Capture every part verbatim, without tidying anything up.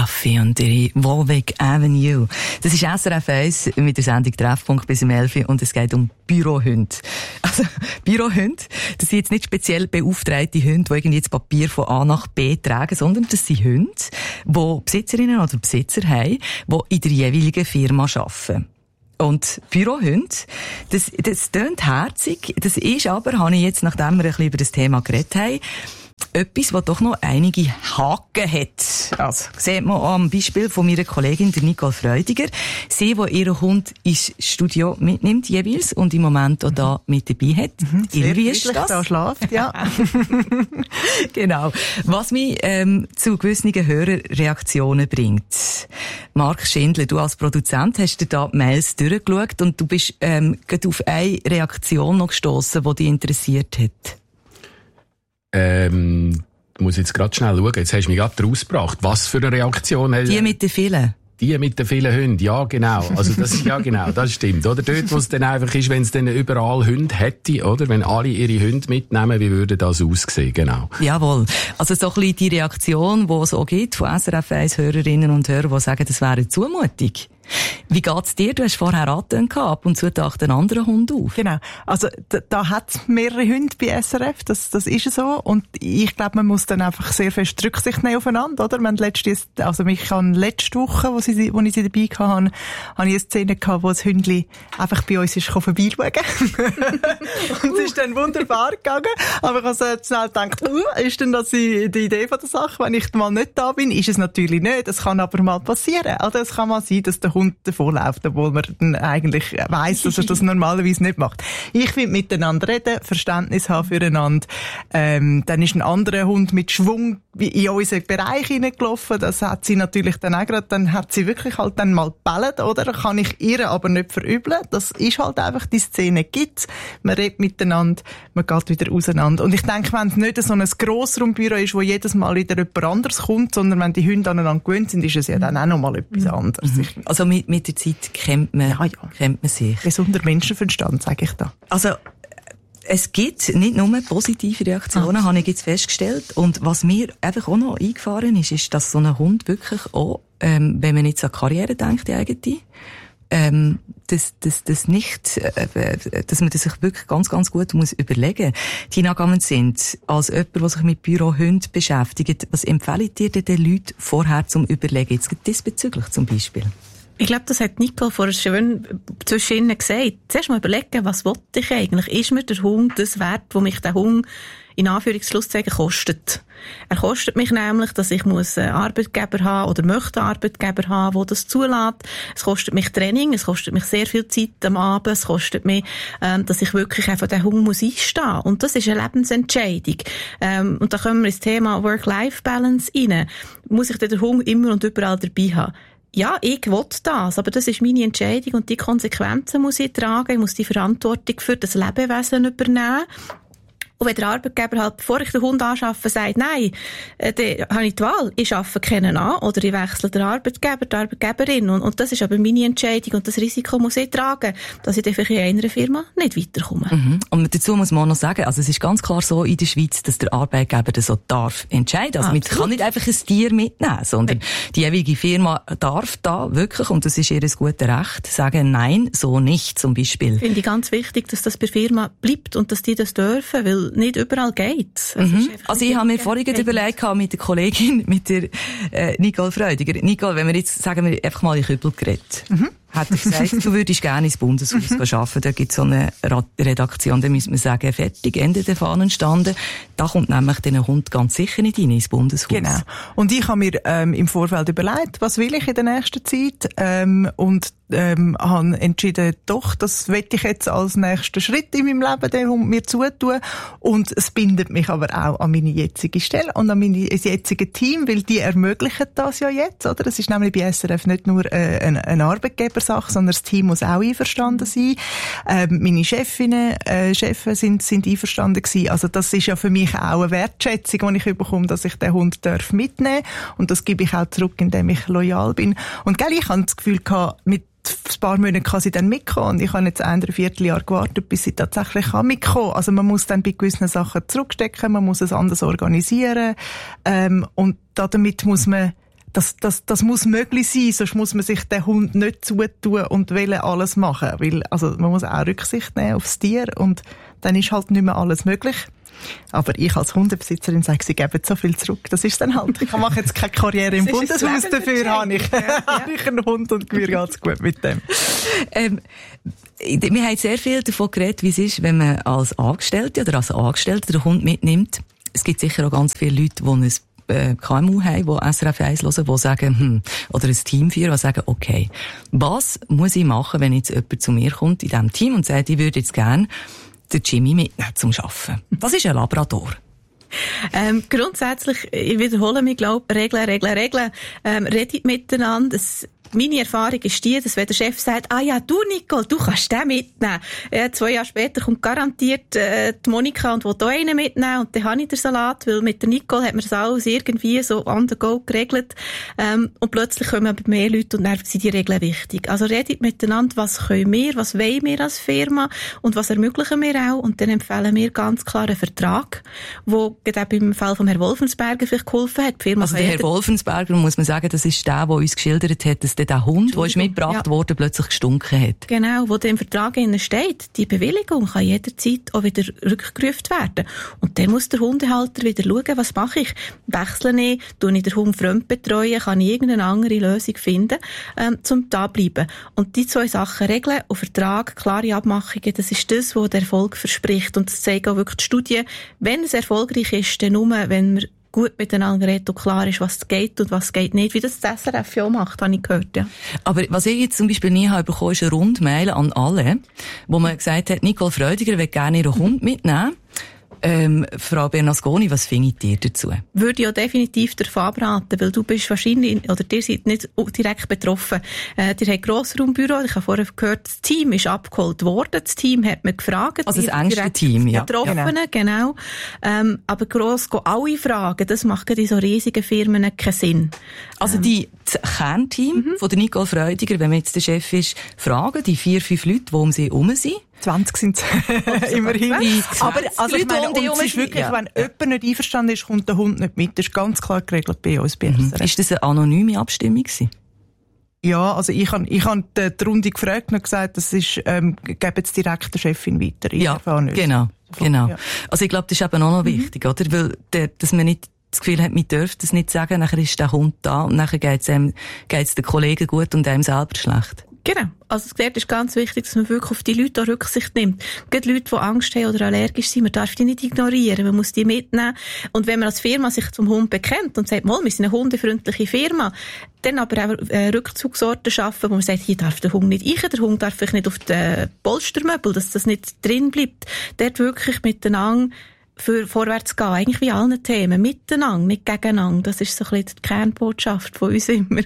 Duffy und ihre Warwick Avenue. Das ist S R F eins mit der Sendung Treffpunkt bis um elf Uhr und es geht um Bürohunde. Also, Bürohunde, das sind jetzt nicht speziell beauftragte Hunde, die irgendwie das Papier von A nach B tragen, sondern das sind Hunde, die Besitzerinnen oder Besitzer haben, die in der jeweiligen Firma arbeiten. Und Bürohunde, das, das tönt herzig, das ist aber, habe ich jetzt, nachdem wir ein bisschen über das Thema geredet haben, etwas, was doch noch einige Haken hat. Also, sieht man am Beispiel von meiner Kollegin, der Nicole Freudiger. Sie, die ihren Hund ins Studio mitnimmt, jeweils, und im Moment auch da mit dabei hat. Mhm, sehr wie ist das? Da schläft, ja. Genau. Was mich, ähm, zu gewissen Hörerreaktionen bringt. Marc Schindler, du als Produzent hast dir da die Mails durchgeschaut und du bist, ähm, gerade auf eine Reaktion noch gestossen, die dich interessiert hat. Ähm, ich muss jetzt gerade schnell schauen, jetzt hast du mich gerade rausgebracht. Was für eine Reaktion? Die mit den vielen. Die mit den vielen Hunden, ja genau. Also das ist ja genau, das stimmt. Oder dort, wo es dann einfach ist, wenn es dann überall Hunde hätte, oder? Wenn alle ihre Hunde mitnehmen, wie würde das aussehen, genau. Jawohl. Also so ein bisschen die Reaktion, die es auch gibt von S R F eins Hörerinnen und Hörern, die sagen, das wäre eine Zumutung. Wie geht's dir? Du hast vorher angetönt, ab und zu taucht ein anderer Hund auf. Genau. Also, da, da hat's mehrere Hunde bei S R F. Das, das ist so. Und ich glaube, man muss dann einfach sehr fest Rücksicht nehmen aufeinander, oder? Wir haben letztes, also mich kann letzte Woche, wo, sie, wo ich sie dabei hatte, habe ich eine Szene gehabt, wo das Hündli einfach bei uns ist vorbeischauen. Und es ist dann wunderbar gegangen. Aber ich habe so schnell gedacht, uh, ist denn das die, die Idee von der Sache? Wenn ich mal nicht da bin, ist es natürlich nicht. Es kann aber mal passieren. Also, es kann mal sein, dass der Hund davonläuft, obwohl man dann eigentlich weiss, dass er das normalerweise nicht macht. Ich finde, miteinander reden, Verständnis haben füreinander. Ähm, dann ist ein anderer Hund mit Schwung in unseren Bereich hineingelaufen. Das hat sie natürlich dann auch gerade, dann hat sie wirklich halt dann mal gebellt, oder? Kann ich ihr aber nicht verübeln. Das ist halt einfach, die Szene gibt's. Man redet miteinander, man geht wieder auseinander. Und ich denke, wenn es nicht so ein Grossraumbüro ist, wo jedes Mal wieder jemand anderes kommt, sondern wenn die Hunde aneinander gewöhnt sind, ist es ja dann auch noch mal etwas anderes. Mhm. Also mit, mit der Zeit kennt man, ja, ja. kennt man sich. Gesunder Menschenverstand, sage ich da. Also, es gibt nicht nur positive Reaktionen, ah. habe ich jetzt festgestellt. Und was mir einfach auch noch eingefahren ist, ist, dass so ein Hund wirklich auch, ähm, wenn man jetzt an Karriere denkt, die eigene, ähm, das, das, das nicht, äh, dass man das sich wirklich ganz, ganz gut muss überlegen. Tina Gammensind, als jemand, der sich mit Bürohunden beschäftigt, was empfehlt ihr den Leuten vorher zum Überlegen? Jetzt diesbezüglich zum Beispiel. Ich glaube, das hat Nicole vorher schön zwischen ihnen gesagt. Zuerst mal überlegen, was will ich eigentlich? Ist mir der Hund das wert, wo mich der Hund in Anführungsschlusszeichen kostet? Er kostet mich nämlich, dass ich muss einen Arbeitgeber haben oder möchte einen Arbeitgeber haben, der das zulässt. Es kostet mich Training, es kostet mich sehr viel Zeit am Abend, es kostet mich, ähm, dass ich wirklich einfach den Hund muss einstehen. Und das ist eine Lebensentscheidung. Ähm, und da kommen wir ins Thema Work-Life-Balance rein. Muss ich den Hund immer und überall dabei haben? Ja, ich will das, aber das ist meine Entscheidung und die Konsequenzen muss ich tragen. Ich muss die Verantwortung für das Lebewesen übernehmen. Und wenn der Arbeitgeber halt, bevor ich den Hund anschaffe, sagt, nein, äh, dann habe ich die Wahl. Ich schaffe keinen an oder ich wechsle den Arbeitgeber, die Arbeitgeberin. Und, und das ist aber meine Entscheidung und das Risiko muss ich tragen, dass ich dann vielleicht in einer Firma nicht weiterkomme. Mhm. Und dazu muss man auch noch sagen, also es ist ganz klar so in der Schweiz, dass der Arbeitgeber das so darf entscheiden. Also man kann nicht einfach ein Tier mitnehmen, sondern nein. Die jeweilige Firma darf da wirklich, und das ist ihr gutes Recht, sagen, nein, so nicht zum Beispiel. Finde ich ganz wichtig, dass das bei der Firma bleibt und dass die das dürfen, weil nicht überall geht's. Mhm. Also ich habe mir vorhin überlegt mit der Kollegin, mit der äh, Nicole Freudiger. Nicole, wenn wir jetzt, sagen wir, einfach mal in Kübel geredet. Mhm. Hat er gesagt, du würdest gerne ins Bundeshaus mhm. arbeiten. Da gibt es so eine Redaktion, da müssen wir sagen, fertig, Ende der Fahnenstande. Da kommt nämlich der Hund ganz sicher nicht rein ins Bundeshaus. Genau. Und ich habe mir ähm, im Vorfeld überlegt, was will ich in der nächsten Zeit? Ähm, und ähm, habe entschieden, doch, das will ich jetzt als nächsten Schritt in meinem Leben den Hund mir zutun. Und es bindet mich aber auch an meine jetzige Stelle und an mein jetziges Team, weil die ermöglichen das ja jetzt, oder? Es ist nämlich bei S R F nicht nur äh, ein, ein Arbeitgeber, Sache, sondern das Team muss auch einverstanden sein. Ähm, meine Chefinnen, äh, Chefs sind, sind einverstanden gewesen. Also das ist ja für mich auch eine Wertschätzung, die ich bekomme, dass ich den Hund darf mitnehmen darf. Und das gebe ich auch zurück, indem ich loyal bin. Und gell, ich hatte das Gefühl gehabt, mit ein paar Monate kann sie dann mitkommen. Und ich habe jetzt ein Vierteljahr gewartet, bis sie tatsächlich kann mitkommen. Also man muss dann bei gewissen Sachen zurückstecken, man muss es anders organisieren. Ähm, und damit muss man das, das, das muss möglich sein, sonst muss man sich den Hund nicht zutun und wollen alles machen. Weil, also, man muss auch Rücksicht nehmen aufs Tier und dann ist halt nicht mehr alles möglich. Aber ich als Hundebesitzerin sage, sie geben so viel zurück. Das ist dann halt. Ich mache jetzt keine Karriere im Bundeshaus, dafür habe ich, ja. habe ich einen Hund und mir geht's gut mit dem. Ähm, wir haben sehr viel davon geredet, wie es ist, wenn man als Angestellte oder als Angestellter den Hund mitnimmt. Es gibt sicher auch ganz viele Leute, die ein K M U haben, die S R F eins hören, die sagen, hm, oder ein Team führen, die sagen, okay, was muss ich machen, wenn jetzt jemand zu mir kommt in diesem Team und sagt, ich würde jetzt gerne den Jimmy mitnehmen zum Arbeiten? Was ist ein Labrador? Ähm, grundsätzlich, ich wiederhole mich, glaube Regeln, Regeln, Regeln. Ähm, redet miteinander. Es Meine Erfahrung ist die, dass wenn der Chef sagt, ah ja, du Nicole, du kannst den mitnehmen. Ja, zwei Jahre später kommt garantiert äh, die Monika und will da einen mitnehmen und dann habe ich den Salat, weil mit der Nicole hat man das alles irgendwie so on the go geregelt. Ähm, und plötzlich kommen aber mehr Leute und dann sind die Regeln wichtig. Also redet miteinander, was können wir, was wollen wir als Firma und was ermöglichen wir auch. Und dann empfehlen wir ganz klar einen Vertrag, wo gerade im Fall von Herrn Wolfensberger vielleicht geholfen hat. Die Firma also der Herr Wolfensberger, muss man sagen, das ist der, der uns geschildert hat, dass der Hund, der ist mitgebracht ja. worden, plötzlich gestunken hat. Genau, wo im Vertrag steht, die Bewilligung kann jederzeit auch wieder rückgerufen werden. Und dann muss der Hundehalter wieder schauen, was mache ich? Wechsle ich, tue ich den Hund fremd betreuen, kann ich irgendeine andere Lösung finden, ähm, um da zu bleiben. Und die zwei Sachen, Regeln und Vertrag, klare Abmachungen, das ist das, was der Erfolg verspricht. Und das zeigen auch wirklich die Studien. Wenn es erfolgreich ist, dann nur, wenn wir gut miteinander redet und klar ist, was geht und was geht nicht, wie das das S R F ja auch macht, habe ich gehört, ja. Aber was ich jetzt zum Beispiel nie habe bekommen, ist eine Rundmail an alle, wo man gesagt hat, Nicole Freudiger will gerne ihren Hund mitnehmen. Ähm, Frau Bernasconi, was findet ihr dazu? Würde ich auch definitiv davon abraten, weil du bist wahrscheinlich, oder ihr seid nicht direkt betroffen. Äh, ihr habt Grossraumbüro, ich habe vorher gehört, das Team ist abgeholt worden, das Team hat mir gefragt. Also das engste Team, ja. Betroffenen, genau. genau. Ähm, aber gross gehen alle fragen, das macht in so riesigen Firmen keinen Sinn. Also ähm. die das Kernteam mhm. von der Nicole Freudiger, wenn man jetzt der Chef ist, fragen, die vier, fünf Leute, die um sie herum sind. zwanzig sind es immerhin. Aber also ich meine, und es ist wirklich, ja. wenn jemand nicht einverstanden ist, kommt der Hund nicht mit. Das ist ganz klar geregelt bei uns. Bei mhm. Ist das eine anonyme Abstimmung gewesen? Ja, also ich habe ich hab die, die Runde gefragt und gesagt, das ist, ähm, geben jetzt direkt der Chefin weiter. Ich ja, genau, genau. Ja. Also ich glaube, das ist eben auch noch mhm. wichtig, oder? Weil, der, dass man nicht das Gefühl hat, man dürfte das nicht sagen, nachher ist der Hund da und nachher geht's einem, geht's den Kollegen gut und einem selber schlecht. Genau. Also es ist ganz wichtig, dass man wirklich auf die Leute auch Rücksicht nimmt. Gerade Leute, die Angst haben oder allergisch sind, man darf die nicht ignorieren, man muss die mitnehmen. Und wenn man als Firma sich zum Hund bekennt und sagt, mal, wir sind eine hundefreundliche Firma, dann aber auch äh, Rückzugsorte schaffen, wo man sagt, hier darf der Hund nicht rein, der Hund darf vielleicht nicht auf den Polstermöbel, dass das nicht drin bleibt. Dort wirklich miteinander für vorwärts gehen, eigentlich wie allen Themen, miteinander, nicht gegeneinander. Das ist so ein bisschen die Kernbotschaft von uns immer.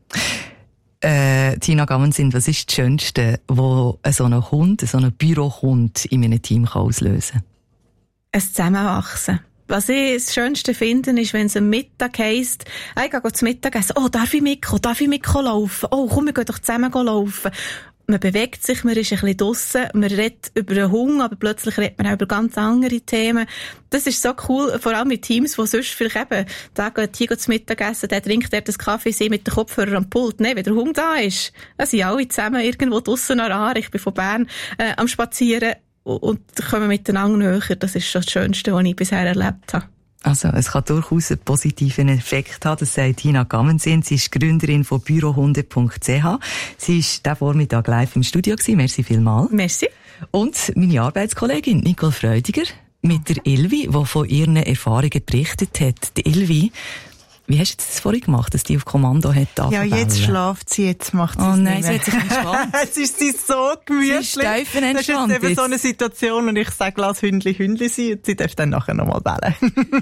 Äh, Tina Gammensin, was ist das Schönste, was so ein Hund, so ein Bürohund in einem Team kann auslösen kann? Ein Zusammenwachsen. Was ich das Schönste finde, ist, wenn es am Mittag heisst, hey, ich gehe zum Mittagessen, oh, darf ich mitkommen, darf ich mitkommen laufen? Oh, komm, wir gehen doch zusammen laufen. Man bewegt sich, man ist ein bisschen draussen, man redet über den Hunger, aber plötzlich redet man auch über ganz andere Themen. Das ist so cool, vor allem mit Teams, die sonst vielleicht eben, da geht hier zum Mittagessen, der trinkt der das Kaffee, sie mit dem Kopfhörer am Pult. Nein, wenn der Hunger da ist, dann sind alle zusammen irgendwo draussen an der Aare. Ich bin von Bern äh, am Spazieren und kommen miteinander näher. Das ist schon das Schönste, was ich bisher erlebt habe. Also, es kann durchaus einen positiven Effekt haben, das sagt Tina Gammensin. Sie ist Gründerin von bürohunde punkt c h. Sie ist diesen Vormittag live im Studio gewesen. Merci vielmals. Merci. Und meine Arbeitskollegin Nicole Freudiger mit der Ilvi, die von ihren Erfahrungen berichtet hat. Die Ilvi, wie hast du das vorhin gemacht, dass die auf Kommando hat? Ja, jetzt schlaft sie, jetzt macht sie oh, es nein, nicht sie hat sich entspannt. Jetzt ist sie so gemütlich. Sie ist tief entspannt. Das ist eben so eine Situation und ich sage, lass Hündli Hündli sein und sie darf dann nachher nochmal bellen.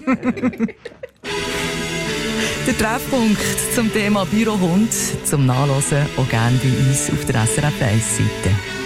Der Treffpunkt zum Thema Bürohund zum Nachlesen auch gerne bei uns auf der S R F eins Seite.